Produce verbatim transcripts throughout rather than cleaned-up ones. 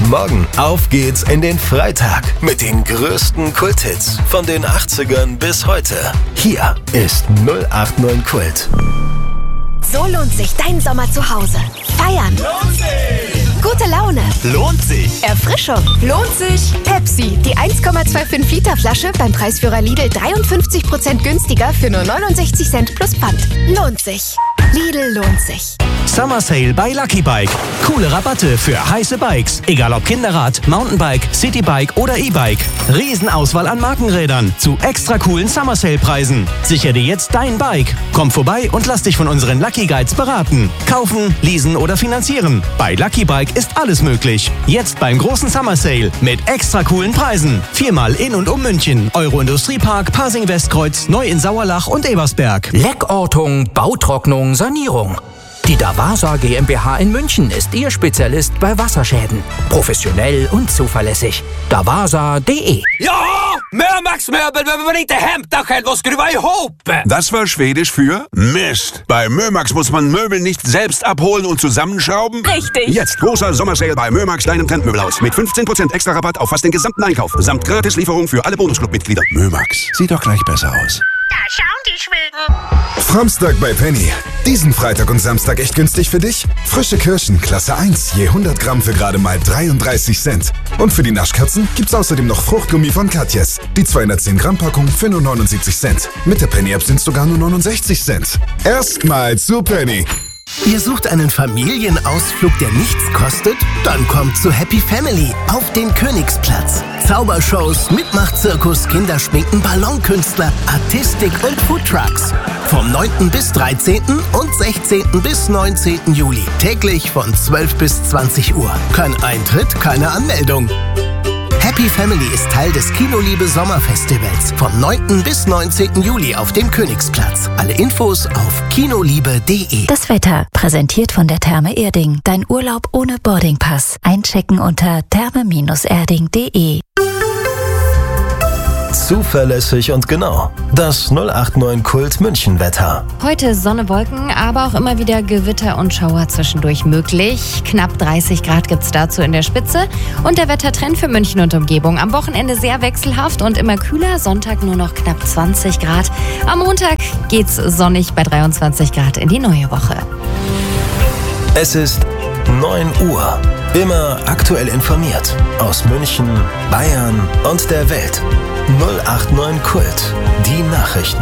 Morgen auf geht's in den Freitag mit den größten Kulthits von den achtzigern bis heute. Hier ist null acht neun Kult. So lohnt sich dein Sommer zu Hause. Feiern. Lohnt sich. Gute Laune. Lohnt sich. Erfrischung. Lohnt sich. Pepsi, die eins Komma fünfundzwanzig Liter Flasche beim Preisführer Lidl dreiundfünfzig Prozent günstiger für nur neunundsechzig Cent plus Pfand. Lohnt sich. Lidl lohnt sich. Summer Sale bei Lucky Bike. Coole Rabatte für heiße Bikes. Egal ob Kinderrad, Mountainbike, Citybike oder E-Bike. Riesenauswahl an Markenrädern zu extra coolen Summer Sale Preisen. Sicher dir jetzt dein Bike. Komm vorbei und lass dich von unseren Lucky Guides beraten. Kaufen, leasen oder finanzieren. Bei Lucky Bike ist alles möglich. Jetzt beim großen Summer Sale mit extra coolen Preisen. Viermal in und um München. Euro-Industriepark, Pasing-Westkreuz, neu in Sauerlach und Ebersberg. Leckortung, Bautrocknung, Sanierung. Die Davasa GmbH in München ist Ihr Spezialist bei Wasserschäden. Professionell und zuverlässig. davasa punkt de. Ja, Mömax Möbel behöver man inte hämta själv och skruva ihop. Das war Schwedisch für Mist. Bei Mömax muss man Möbel nicht selbst abholen und zusammenschrauben. Richtig. Jetzt großer Sommersale bei Mömax, deinem Trendmöbelhaus. Mit fünfzehn Prozent extra Rabatt auf fast den gesamten Einkauf. Samt Gratislieferung für alle Bonusclub-Mitglieder. Mömax, sieht doch gleich besser aus. Da schauen die Schweden. Framstag bei Penny. Diesen Freitag und Samstag echt günstig für dich? Frische Kirschen, Klasse eins, je hundert Gramm für gerade mal dreiunddreißig Cent. Und für die Naschkatzen gibt's außerdem noch Fruchtgummi von Katjes. Die zweihundertzehn Gramm Packung für nur neunundsiebzig Cent. Mit der Penny-App sind's sogar nur neunundsechzig Cent. Erstmal zu Penny. Ihr sucht einen Familienausflug, der nichts kostet? Dann kommt zu Happy Family auf den Königsplatz. Zaubershows, Mitmachzirkus, Kinderschminken, Ballonkünstler, Artistik und Foodtrucks. Vom neunten bis dreizehnten und sechzehnten bis neunzehnten Juli. Täglich von zwölf bis zwanzig Uhr. Kein Eintritt, keine Anmeldung. Happy Family ist Teil des Kinoliebe Sommerfestivals vom neunten bis neunzehnten Juli auf dem Königsplatz. Alle Infos auf kinoliebe punkt de. Das Wetter, präsentiert von der Therme Erding. Dein Urlaub ohne Boardingpass. Einchecken unter therme erding punkt de. Zuverlässig und genau. Das null acht neun Kult München Wetter. Heute Sonne, Wolken, aber auch immer wieder Gewitter und Schauer zwischendurch möglich. Knapp dreißig Grad gibt's dazu in der Spitze. Und der Wettertrend für München und Umgebung. Am Wochenende sehr wechselhaft und immer kühler. Sonntag nur noch knapp zwanzig Grad. Am Montag geht's sonnig bei dreiundzwanzig Grad in die neue Woche. Es ist neun Uhr. Immer aktuell informiert. Aus München, Bayern und der Welt. null acht neun Kult. Die Nachrichten.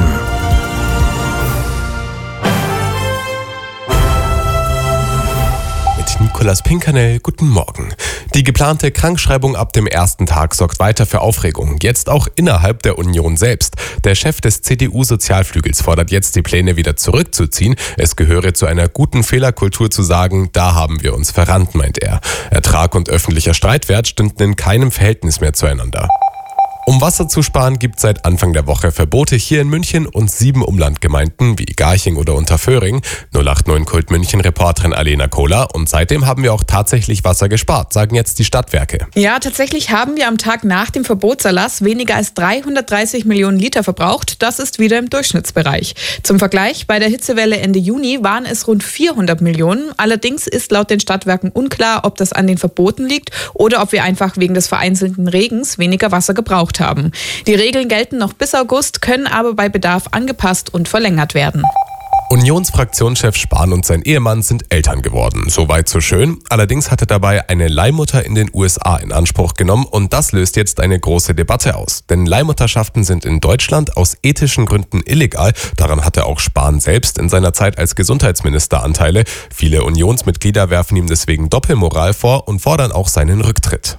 Mit Nicolas Pinkernell, guten Morgen. Die geplante Krankschreibung ab dem ersten Tag sorgt weiter für Aufregung. Jetzt auch innerhalb der Union selbst. Der Chef des C D U-Sozialflügels fordert jetzt, die Pläne wieder zurückzuziehen. Es gehöre zu einer guten Fehlerkultur zu sagen, da haben wir uns verrannt, meint er. Ertrag und öffentlicher Streitwert stünden in keinem Verhältnis mehr zueinander. Um Wasser zu sparen, gibt es seit Anfang der Woche Verbote hier in München und sieben Umlandgemeinden wie Garching oder Unterföhring. null acht neun Kult München Reporterin Alena Kohler. Und seitdem haben wir auch tatsächlich Wasser gespart, sagen jetzt die Stadtwerke. Ja, tatsächlich haben wir am Tag nach dem Verbotserlass weniger als dreihundertdreißig Millionen Liter verbraucht. Das ist wieder im Durchschnittsbereich. Zum Vergleich, bei der Hitzewelle Ende Juni waren es rund vierhundert Millionen. Allerdings ist laut den Stadtwerken unklar, ob das an den Verboten liegt oder ob wir einfach wegen des vereinzelten Regens weniger Wasser gebraucht haben. Die Regeln gelten noch bis August, können aber bei Bedarf angepasst und verlängert werden. Unionsfraktionschef Spahn und sein Ehemann sind Eltern geworden. Soweit so schön. Allerdings hat er dabei eine Leihmutter in den U S A in Anspruch genommen und das löst jetzt eine große Debatte aus. Denn Leihmutterschaften sind in Deutschland aus ethischen Gründen illegal. Daran hatte auch Spahn selbst in seiner Zeit als Gesundheitsminister Anteile. Viele Unionsmitglieder werfen ihm deswegen Doppelmoral vor und fordern auch seinen Rücktritt.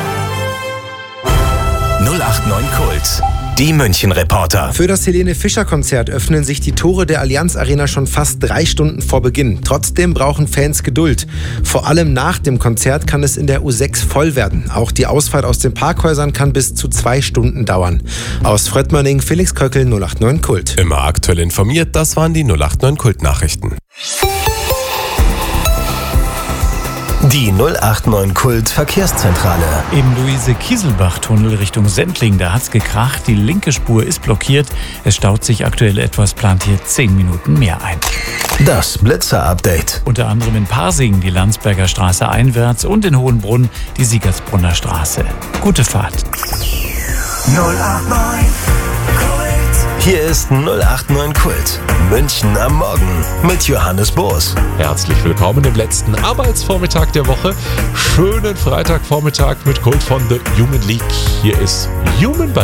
null acht neun Kult. Die München-Reporter. Für das Helene-Fischer-Konzert öffnen sich die Tore der Allianz Arena schon fast drei Stunden vor Beginn. Trotzdem brauchen Fans Geduld. Vor allem nach dem Konzert kann es in der U sechs voll werden. Auch die Ausfahrt aus den Parkhäusern kann bis zu zwei Stunden dauern. Aus Fröttmönning, Felix Köckel, null acht neun Kult. Immer aktuell informiert, das waren die null acht neun Kult-Nachrichten. Die null acht neun Kult Verkehrszentrale. Im Luise-Kieselbach-Tunnel Richtung Sendling, da hat's gekracht. Die linke Spur ist blockiert. Es staut sich aktuell etwas, plant hier zehn Minuten mehr ein. Das Blitzer-Update. Unter anderem in Pasing die Landsberger Straße einwärts und in Hohenbrunn die Siegertsbrunner Straße. Gute Fahrt. null acht neun Kult. Hier ist null acht neun Kult. München am Morgen mit Johannes Boos. Herzlich willkommen im letzten Arbeitsvormittag der Woche. Schönen Freitagvormittag mit Kult von The Human League. Hier ist Human